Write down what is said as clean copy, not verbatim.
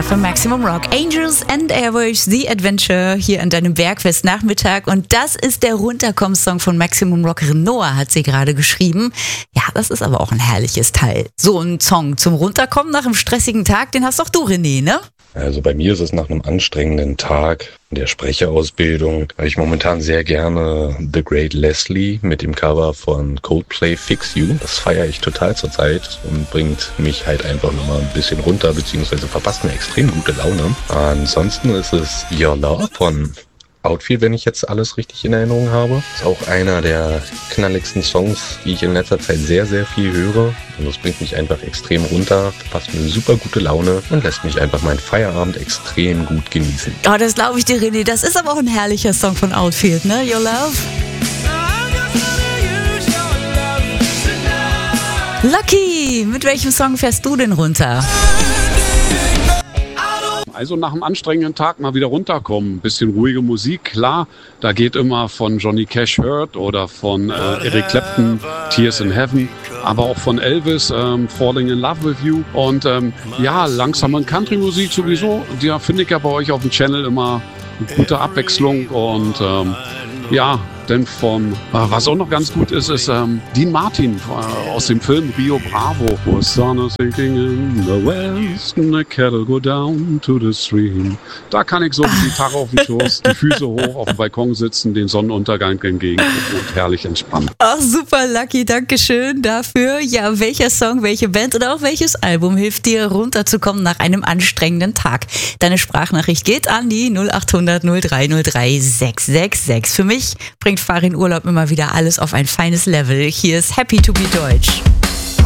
für Maximum Rock. Angels and Airwaves, The Adventure hier an deinem Bergfest-Nachmittag. Und das ist der Runterkomm-Song von Maximum Rock. Renoir hat sie gerade geschrieben. Ja, das ist aber auch ein herrliches Teil. So ein Song zum Runterkommen nach einem stressigen Tag, den hast doch du, René, ne? Also bei mir ist es nach einem anstrengenden Tag der Sprecherausbildung, weil ich momentan sehr gerne The Great Leslie mit dem Cover von Coldplay Fix You. Das feiere ich total zurzeit und bringt mich halt einfach nochmal ein bisschen runter, beziehungsweise verpasst mir extrem gute Laune. Ansonsten ist es Your Love von Outfield, wenn ich jetzt alles richtig in Erinnerung habe. Ist auch einer der knalligsten Songs, die ich in letzter Zeit sehr, sehr viel höre. Und das bringt mich einfach extrem runter, verpasst mir super gute Laune und lässt mich einfach meinen Feierabend extrem gut genießen. Oh, das glaube ich dir, René. Das ist aber auch ein herrlicher Song von Outfield, ne? Your Love. Lucky, mit welchem Song fährst du denn runter? Also nach einem anstrengenden Tag mal wieder runterkommen. Ein bisschen ruhige Musik, klar. Da geht immer von Johnny Cash Hurt oder von Eric Clapton Tears in Heaven, aber auch von Elvis Falling in Love with You. Und ja, langsame Country-Musik sowieso. Die finde ich ja bei euch auf dem Channel immer eine gute Abwechslung. Und ja, denn was auch noch ganz gut ist, ist Dean Martin aus dem Film Rio Bravo. The sun is sinking in the west and the cattle go down to the stream. Da kann ich so die Gitarre auf dem Schoß, die Füße hoch auf dem Balkon sitzen, den Sonnenuntergang entgegen und herrlich entspannen. Ach super, Lucky, danke schön dafür. Ja, welcher Song, welche Band oder auch welches Album hilft dir runterzukommen nach einem anstrengenden Tag? Deine Sprachnachricht geht an die 0800 0303 666. Für mich bringt Farin Urlaub immer wieder alles auf ein feines Level. Hier ist Happy to be Deutsch.